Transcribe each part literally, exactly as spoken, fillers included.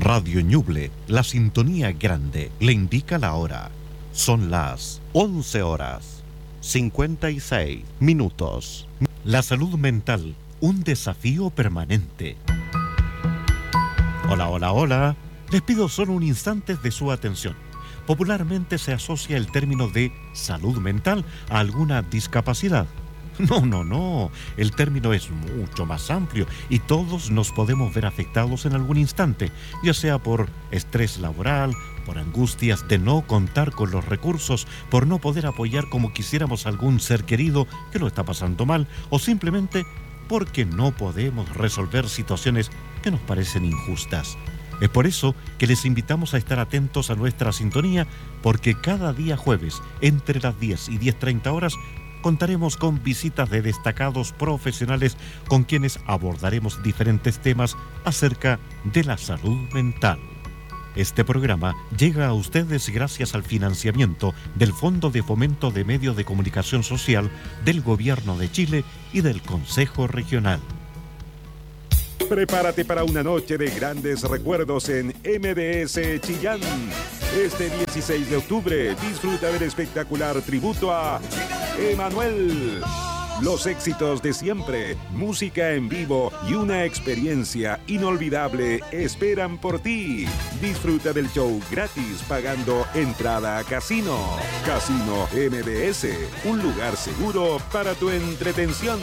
Radio Ñuble, la sintonía grande, le indica la hora. Son las once horas, cincuenta y seis minutos. La salud mental, un desafío permanente. Hola, hola, hola. Les pido solo un instante de su atención. Popularmente se asocia el término de salud mental a alguna discapacidad. No, no, no. El término es mucho más amplio y todos nos podemos ver afectados en algún instante, ya sea por estrés laboral, por angustias de no contar con los recursos, por no poder apoyar como quisiéramos a algún ser querido que lo está pasando mal, o simplemente porque no podemos resolver situaciones que nos parecen injustas. Es por eso que les invitamos a estar atentos a nuestra sintonía, porque cada día jueves, entre las diez y diez treinta horas, contaremos con visitas de destacados profesionales con quienes abordaremos diferentes temas acerca de la salud mental. Este programa llega a ustedes gracias al financiamiento del Fondo de Fomento de Medios de Comunicación Social del Gobierno de Chile y del Consejo Regional. Prepárate para una noche de grandes recuerdos en M D S Chillán. Este dieciséis de octubre disfruta del espectacular tributo a Emanuel. Los éxitos de siempre, música en vivo y una experiencia inolvidable esperan por ti. Disfruta del show gratis pagando entrada a Casino. Casino M D S, un lugar seguro para tu entretención.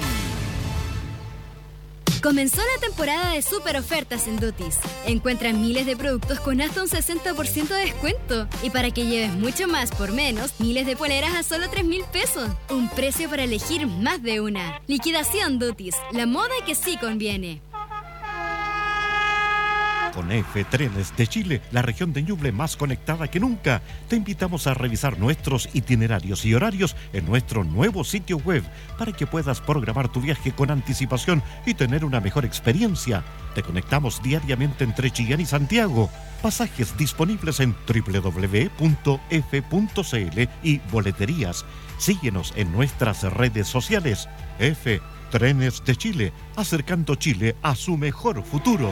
Comenzó la temporada de super ofertas en Duties. Encuentra miles de productos con hasta un sesenta por ciento de descuento. Y para que lleves mucho más por menos, miles de poleras a solo tres mil pesos. Un precio para elegir más de una. Liquidación Duties, la moda que sí conviene. Con F Trenes de Chile, la región de Ñuble más conectada que nunca, te invitamos a revisar nuestros itinerarios y horarios en nuestro nuevo sitio web para que puedas programar tu viaje con anticipación y tener una mejor experiencia. Te conectamos diariamente entre Chillán y Santiago. Pasajes disponibles en doble u doble u doble u punto f punto c l y boleterías. Síguenos en nuestras redes sociales. F Trenes de Chile, acercando Chile a su mejor futuro.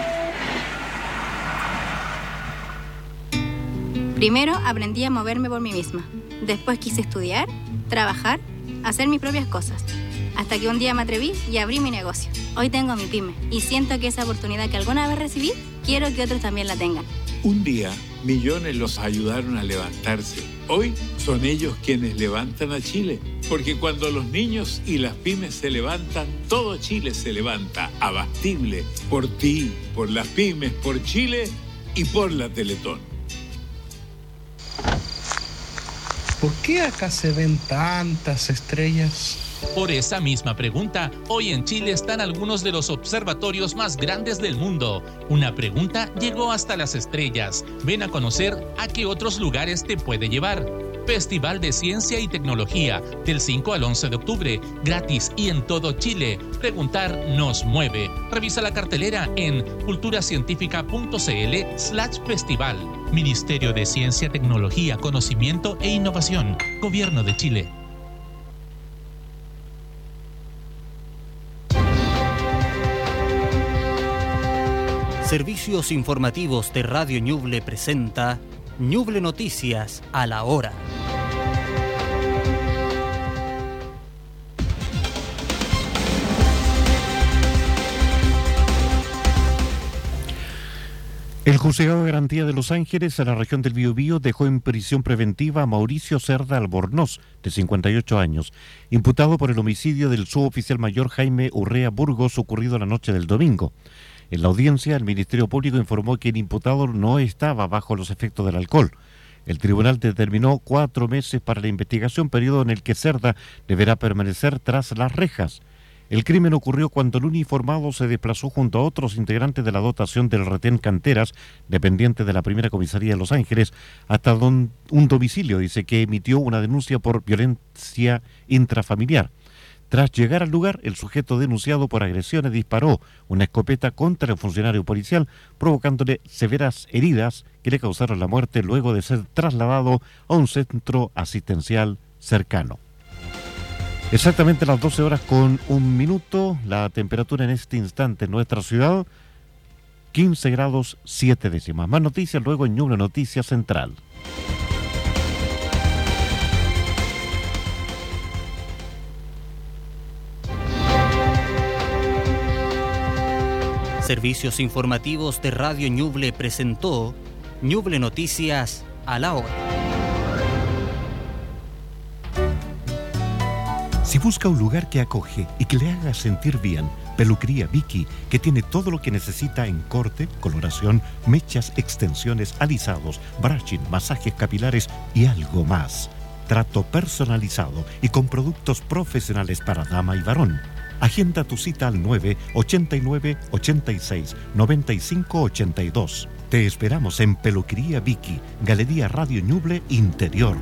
Primero aprendí a moverme por mí misma. Después quise estudiar, trabajar, hacer mis propias cosas. Hasta que un día me atreví y abrí mi negocio. Hoy tengo mi pyme y siento que esa oportunidad que alguna vez recibí, quiero que otros también la tengan. Un día, millones los ayudaron a levantarse. Hoy son ellos quienes levantan a Chile. Porque cuando los niños y las pymes se levantan, todo Chile se levanta. Abastible. Por ti, por las pymes, por Chile y por la Teletón. ¿Por qué acá se ven tantas estrellas? Por esa misma pregunta, hoy en Chile están algunos de los observatorios más grandes del mundo. Una pregunta llegó hasta las estrellas. Ven a conocer a qué otros lugares te puede llevar. Festival de Ciencia y Tecnología, del cinco al once de octubre, gratis y en todo Chile. Preguntar nos mueve. Revisa la cartelera en culturacientifica.cl slash festival. Ministerio de Ciencia, Tecnología, Conocimiento e Innovación. Gobierno de Chile. Servicios Informativos de Radio Ñuble presenta Ñuble Noticias a la hora. El Juzgado de Garantía de Los Ángeles, en la región del Biobío, dejó en prisión preventiva a Mauricio Cerda Albornoz, de cincuenta y ocho años, imputado por el homicidio del suboficial mayor Jaime Urrea Burgos, ocurrido la noche del domingo. En la audiencia, el Ministerio Público informó que el imputado no estaba bajo los efectos del alcohol. El tribunal determinó cuatro meses para la investigación, periodo en el que Cerda deberá permanecer tras las rejas. El crimen ocurrió cuando el uniformado se desplazó junto a otros integrantes de la dotación del retén Canteras, dependiente de la primera comisaría de Los Ángeles, hasta don, un domicilio, dice, que emitió una denuncia por violencia intrafamiliar. Tras llegar al lugar, el sujeto denunciado por agresiones disparó una escopeta contra el funcionario policial, provocándole severas heridas que le causaron la muerte luego de ser trasladado a un centro asistencial cercano. Exactamente a las doce horas con un minuto, la temperatura en este instante en nuestra ciudad, quince grados siete décimas. Más noticias luego en Ñuble Noticias Central. Servicios informativos de Radio Ñuble presentó Ñuble Noticias a la hora. Si busca un lugar que acoge y que le haga sentir bien, Peluquería Vicky, que tiene todo lo que necesita en corte, coloración, mechas, extensiones, alisados, brushing, masajes capilares y algo más. Trato personalizado y con productos profesionales para dama y varón. Agenda tu cita al nueve ochenta y nueve, ochenta y seis, noventa y cinco ochenta y dos. Te esperamos en Peluquería Vicky, Galería Radio Ñuble Interior.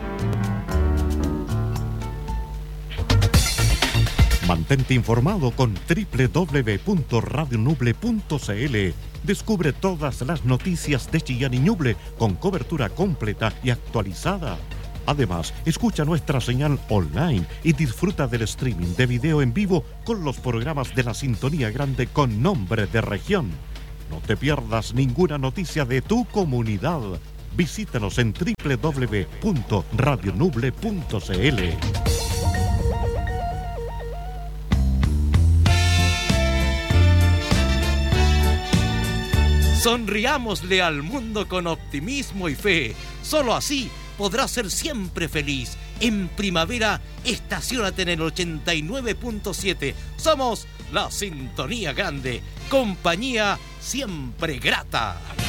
Mantente informado con doble u doble u doble u punto radio ñuble punto c l. Descubre todas las noticias de Chillán y Ñuble con cobertura completa y actualizada. Además, escucha nuestra señal online y disfruta del streaming de video en vivo con los programas de la Sintonía Grande con nombre de región. No te pierdas ninguna noticia de tu comunidad. Visítanos en doble u doble u doble u punto radio ñuble punto c l. Sonriámosle al mundo con optimismo y fe. Solo así podrás ser siempre feliz. En primavera, estaciónate en el ochenta y nueve punto siete. Somos la Sintonía Grande, compañía siempre grata.